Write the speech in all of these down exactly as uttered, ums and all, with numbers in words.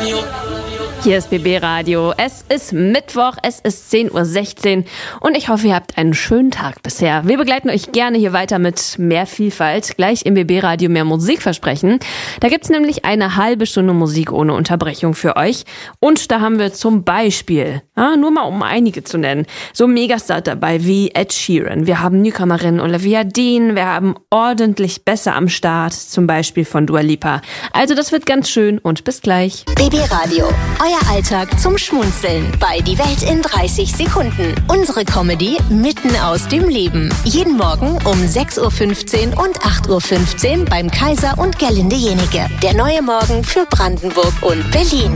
Hier ist B B Radio. Es ist Mittwoch, es ist zehn Uhr sechzehn und ich hoffe, ihr habt einen schönen Tag bisher. Wir begleiten euch gerne hier weiter mit mehr Vielfalt. Gleich im B B Radio mehr Musik versprechen. Da gibt's nämlich eine halbe Stunde Musik ohne Unterbrechung für euch. Und da haben wir zum Beispiel, ja, nur mal um einige zu nennen, so Megastars dabei wie Ed Sheeran. Wir haben Newcomerin Olivia Dean, wir haben ordentlich Besser am Start, zum Beispiel von Dua Lipa. Also das wird ganz schön und bis gleich. B B Radio. Euer Alltag zum Schmunzeln bei Die Welt in dreißig Sekunden. Unsere Comedy mitten aus dem Leben. Jeden Morgen um sechs Uhr fünfzehn und acht Uhr fünfzehn beim Kaiser und Gerlinde Jenike. Der neue Morgen für Brandenburg und Berlin.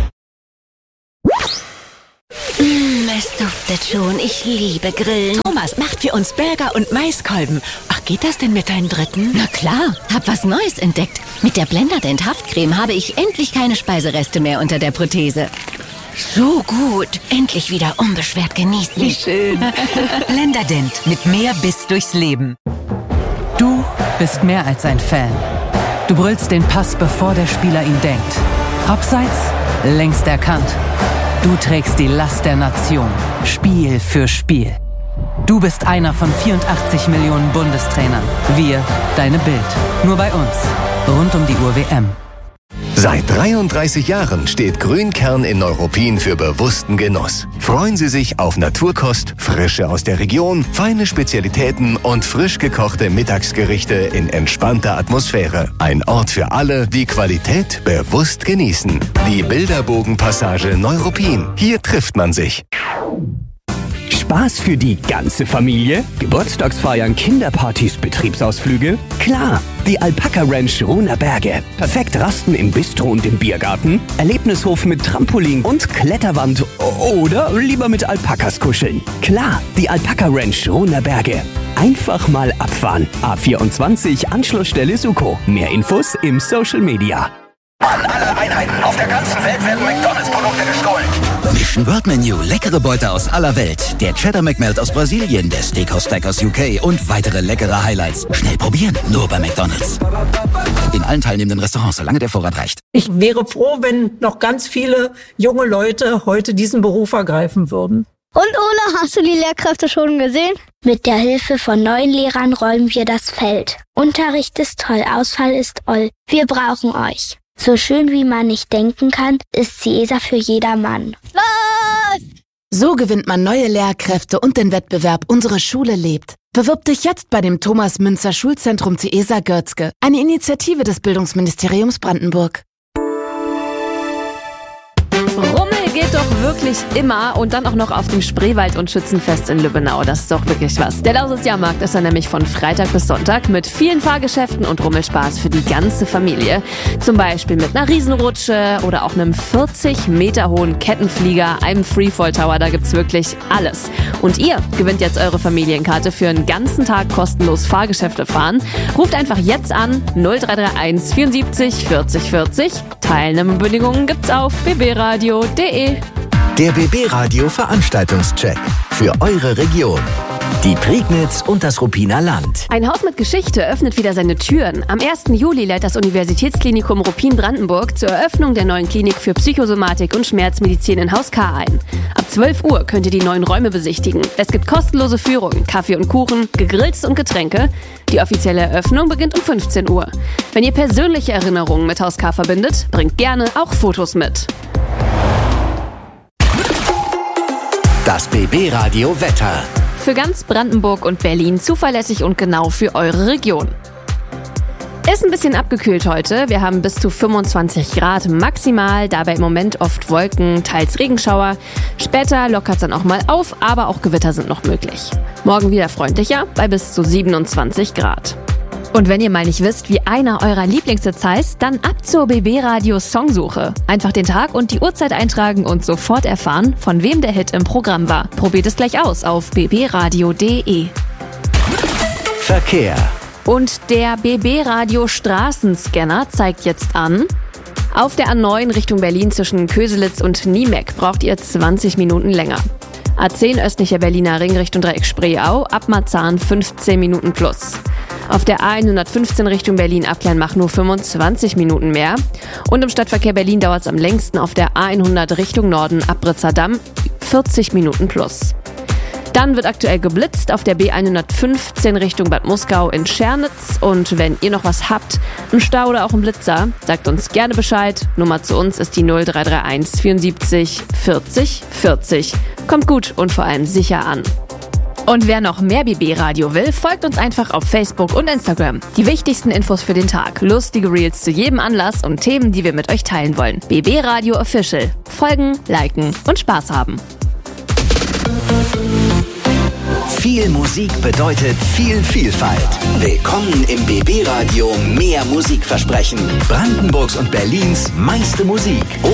Mmh, es duftet schon. Ich liebe Grillen. Thomas macht für uns Burger und Maiskolben. Ach, geht das denn mit deinen Dritten? Na klar, hab was Neues entdeckt. Mit der Blenderdent Haftcreme habe ich endlich keine Speisereste mehr unter der Prothese. So gut. Endlich wieder unbeschwert genießen. Wie schön. Blenderdent mit mehr Biss durchs Leben. Du bist mehr als ein Fan. Du brüllst den Pass, bevor der Spieler ihn denkt. Abseits, längst erkannt. Du trägst die Last der Nation, Spiel für Spiel. Du bist einer von vierundachtzig Millionen Bundestrainern. Wir, deine Bild. Nur bei uns. Rund um die Uhr W M. Seit dreiunddreißig Jahren steht Grünkern in Neuruppin für bewussten Genuss. Freuen Sie sich auf Naturkost, Frische aus der Region, feine Spezialitäten und frisch gekochte Mittagsgerichte in entspannter Atmosphäre. Ein Ort für alle, die Qualität bewusst genießen. Die Bilderbogenpassage Neuruppin. Hier trifft man sich. Spaß für die ganze Familie? Geburtstagsfeiern, Kinderpartys, Betriebsausflüge? Klar, die Alpaka Ranch Ruhner Berge. Perfekt rasten im Bistro und im Biergarten, Erlebnishof mit Trampolin und Kletterwand oder lieber mit Alpakas kuscheln. Klar, die Alpaka Ranch Ruhner Berge. Einfach mal abfahren. A vierundzwanzig, Anschlussstelle Suko. Mehr Infos im Social Media. An alle Einheiten auf der ganzen Welt werden McDonalds-Produkte gestohlen. Mission World Menu, leckere Beute aus aller Welt. Der Cheddar McMelt aus Brasilien, der Steakhouse Stack aus U K und weitere leckere Highlights. Schnell probieren, nur bei McDonalds. In allen teilnehmenden Restaurants, solange der Vorrat reicht. Ich wäre froh, wenn noch ganz viele junge Leute heute diesen Beruf ergreifen würden. Und Ole, hast du die Lehrkräfte schon gesehen? Mit der Hilfe von neuen Lehrern räumen wir das Feld. Unterricht ist toll, Ausfall ist oll. Wir brauchen euch. So schön wie man nicht denken kann, ist die E S A für jedermann. Los! So gewinnt man neue Lehrkräfte und den Wettbewerb Unsere Schule lebt. Bewirb dich jetzt bei dem Thomas Münzer Schulzentrum C E S A Görzge, eine Initiative des Bildungsministeriums Brandenburg. Rummel geht doch wirklich immer und dann auch noch auf dem Spreewald- und Schützenfest in Lübbenau. Das ist doch wirklich was. Der Lausitz-Jahrmarkt ist dann nämlich von Freitag bis Sonntag mit vielen Fahrgeschäften und Rummelspaß für die ganze Familie. Zum Beispiel mit einer Riesenrutsche oder auch einem vierzig Meter hohen Kettenflieger, einem Freefall Tower. Da gibt's wirklich alles. Und ihr gewinnt jetzt eure Familienkarte für einen ganzen Tag kostenlos Fahrgeschäfte fahren. Ruft einfach jetzt an null drei drei eins vierundsiebzig vierzig vierzig. Teilnahmebedingungen gibt's auf b b radio punkt d e. Der B B Radio Veranstaltungscheck für eure Region. Die Prignitz und das Ruppiner Land. Ein Haus mit Geschichte öffnet wieder seine Türen. Am ersten Juli lädt das Universitätsklinikum Ruppin-Brandenburg zur Eröffnung der neuen Klinik für Psychosomatik und Schmerzmedizin in Haus K ein. Ab zwölf Uhr könnt ihr die neuen Räume besichtigen. Es gibt kostenlose Führungen, Kaffee und Kuchen, Gegrills und Getränke. Die offizielle Eröffnung beginnt um fünfzehn Uhr. Wenn ihr persönliche Erinnerungen mit Haus K verbindet, bringt gerne auch Fotos mit. Das B B Radio Wetter. Für ganz Brandenburg und Berlin zuverlässig und genau für eure Region. Ist ein bisschen abgekühlt heute. Wir haben bis zu fünfundzwanzig Grad maximal, dabei im Moment oft Wolken, teils Regenschauer. Später lockert es dann auch mal auf, aber auch Gewitter sind noch möglich. Morgen wieder freundlicher bei bis zu siebenundzwanzig Grad. Und wenn ihr mal nicht wisst, wie einer eurer Lieblingshits heißt, dann ab zur B B Radio Songsuche. Einfach den Tag und die Uhrzeit eintragen und sofort erfahren, von wem der Hit im Programm war. Probiert es gleich aus auf b b radio punkt d e. Verkehr. Und der B B Radio Straßenscanner zeigt jetzt an: Auf der A neun Richtung Berlin zwischen Köselitz und Niemeck braucht ihr zwanzig Minuten länger. A zehn östlicher Berliner Ring Richtung Dreieck Spreeau, ab Marzahn fünfzehn Minuten plus. Auf der A hundertfünfzehn Richtung Berlin-Abkleinmach nur fünfundzwanzig Minuten mehr. Und im Stadtverkehr Berlin dauert es am längsten auf der A hundert Richtung Norden ab Britzer-Damm vierzig Minuten plus. Dann wird aktuell geblitzt auf der B hundertfünfzehn Richtung Bad Muskau in Schernitz. Und wenn ihr noch was habt, einen Stau oder auch einen Blitzer, sagt uns gerne Bescheid. Nummer zu uns ist die null drei drei eins vierundsiebzig vierzig vierzig. Kommt gut und vor allem sicher an. Und wer noch mehr B B-Radio will, folgt uns einfach auf Facebook und Instagram. Die wichtigsten Infos für den Tag, lustige Reels zu jedem Anlass und Themen, die wir mit euch teilen wollen. B B-Radio Official. Folgen, liken und Spaß haben. Viel Musik bedeutet viel Vielfalt. Willkommen im B B-Radio Mehr Musikversprechen. Brandenburgs und Berlins meiste Musik.